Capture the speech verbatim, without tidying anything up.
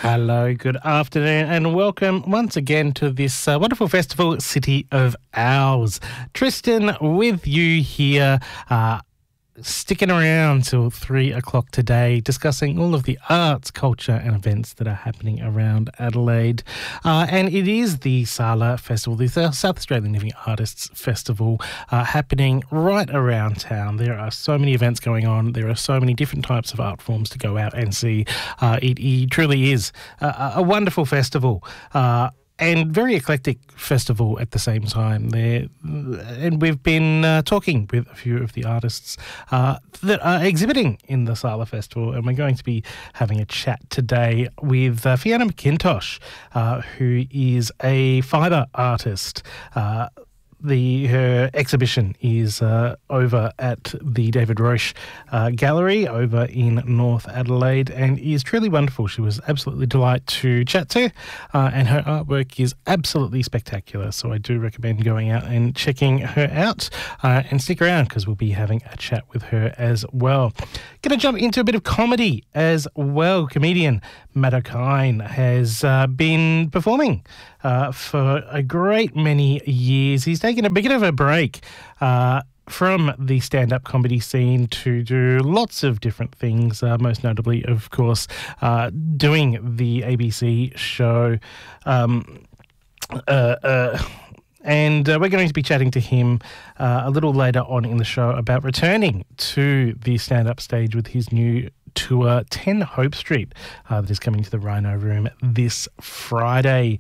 Hello, good afternoon, and welcome once again to this uh, wonderful festival, City of Owls. Tristan with you here, uh, sticking around till three o'clock today, discussing all of the arts, culture and events that are happening around Adelaide. Uh, and it is the Sala Festival, the South Australian Living Artists Festival, uh, happening right around town. There are so many events going on. There are so many different types of art forms to go out and see. Uh, it, it truly is a, a wonderful festival. Uh, And very eclectic festival at the same time there. And we've been uh, talking with a few of the artists uh, that are exhibiting in the Sala Festival, and we're going to be having a chat today with uh, Fiona McIntosh, uh, who is a fibre artist. Uh, The her exhibition is uh, over at the David Roche uh, Gallery over in North Adelaide, and is truly wonderful. She was absolutely a delight to chat to, uh, and her artwork is absolutely spectacular. So I do recommend going out and checking her out, uh, and stick around because we'll be having a chat with her as well. Going to jump into a bit of comedy as well. Comedian Matt O'Kine has uh, been performing uh, for a great many years. He's taken a bit of a break uh, from the stand-up comedy scene to do lots of different things, uh, most notably, of course, uh, doing the A B C show. Um, uh, uh, And uh, we're going to be chatting to him uh, a little later on in the show about returning to the stand-up stage with his new tour, ten Hope Street, uh, that is coming to the Rhino Room this Friday.